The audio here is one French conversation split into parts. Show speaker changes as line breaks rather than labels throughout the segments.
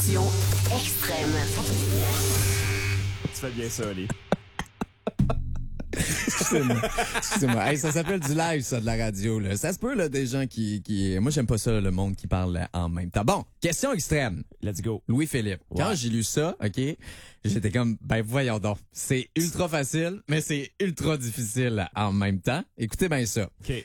Émotion extrême.
Tu fais bien ça, Ali.
Excusez-moi. Hey, ça s'appelle du live, ça, de la radio, là. Ça se peut, là, des gens qui... Moi, j'aime pas ça, le monde qui parle en même temps. Bon, question extrême.
Let's go.
Louis-Philippe. Quand j'ai lu ça, OK, j'étais comme, ben voyons donc. C'est ultra facile, mais c'est ultra difficile en même temps. Écoutez bien ça.
OK.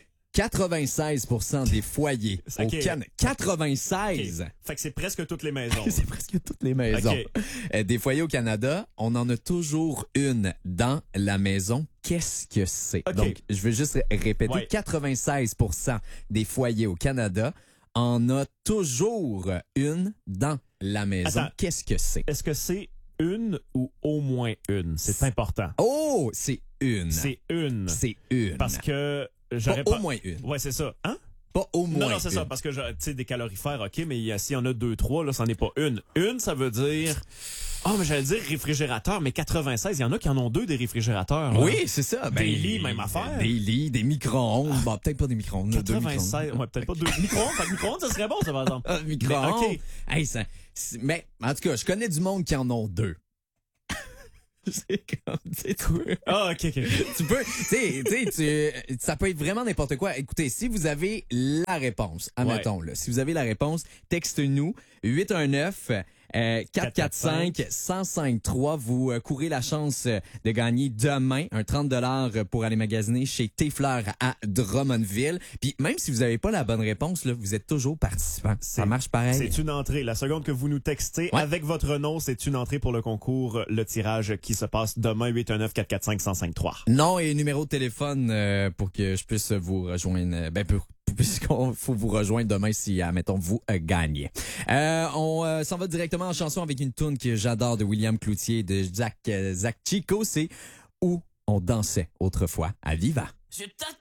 96% des foyers au Canada. 96!
Okay. Fait que c'est presque toutes les maisons.
C'est presque toutes les maisons.
Okay.
Des foyers au Canada, on en a toujours une dans la maison. Qu'est-ce que c'est?
Okay.
Donc, je vais juste répéter.
Ouais.
96% des foyers au Canada en a toujours une dans la maison.
Attends.
Qu'est-ce que c'est?
Est-ce que c'est une ou au moins une? C'est important.
Oh, c'est une.
C'est une.
C'est une.
Parce que
pas
j'aurais
au moins une.
Ouais, c'est ça. Hein?
Pas au moins
Non, c'est
une.
ça. Parce que, tu sais, des calorifères, OK, mais s'il y en a 2, 3, là, c'en est pas une. Une, ça veut dire... mais j'allais dire réfrigérateur, mais 96, il y en a qui en ont 2 des réfrigérateurs. Là.
Oui, c'est ça.
Des lits, même affaire.
Des lits, des micro-ondes. Bon, peut-être pas des micro-ondes.
96, ouais, peut-être pas 2 micro-ondes. Fait que micro-ondes, ça serait bon, ça, par exemple.
Micro-ondes.
Mais, OK.
Hey, mais, en tout cas, je connais du monde qui en ont 2. C'est comme, tu sais,
OK.
tu peux, ça peut être vraiment n'importe quoi. Écoutez, si vous avez la réponse, admettons, là, si vous avez la réponse, texte-nous 819 445 1053. Vous courez la chance de gagner demain un 30$ pour aller magasiner chez T-Fleur à Drummondville. Puis même si vous n'avez pas la bonne réponse, là, vous êtes toujours participant. Ça marche pareil.
C'est une entrée. La seconde que vous nous textez avec votre nom, c'est une entrée pour le concours, le tirage qui se passe demain, 819 445 1053.
Nom et numéro de téléphone pour que je puisse vous rejoindre. Puisqu'on faut vous rejoindre demain si, admettons, vous gagnez. On s'en va directement en chanson avec une tune que j'adore de William Cloutier, de Zach Chico. C'est Où on dansait autrefois à Viva.
Je